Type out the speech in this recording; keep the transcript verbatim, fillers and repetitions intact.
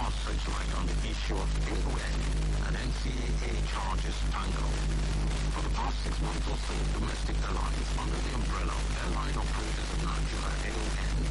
fast searchlight on the issue of Bingoen, and N C A A charges Tango. For the past six months or so, Domestic Airlines, under the umbrella of Airline Operators of Nigeria, A O N,